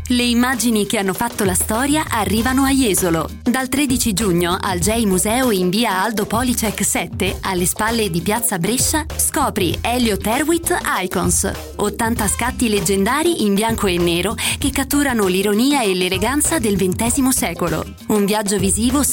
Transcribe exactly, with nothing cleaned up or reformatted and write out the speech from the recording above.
Le immagini che hanno fatto la storia arrivano a Jesolo. Dal tredici giugno al J Museo in via Aldo Policek sette, alle spalle di piazza Brescia, scopri Elliot Erwitt Icons. ottanta scatti leggendari in bianco e nero che catturano l'ironia e l'eleganza del ventesimo secolo. Un viaggio visivo